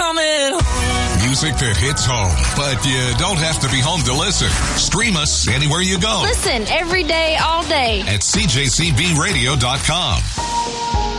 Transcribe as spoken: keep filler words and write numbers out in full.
coming home. Music that hits home, but you don't have to be home to listen. Stream us anywhere you go. Listen every day, all day at C J C B radio dot com.